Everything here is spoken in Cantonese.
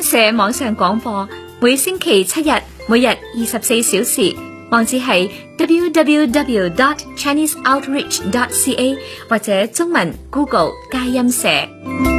社網上廣播，每星期7日，每日24小時。網址係 www.chineseoutreach.ca 或者中文 Google 佳音社。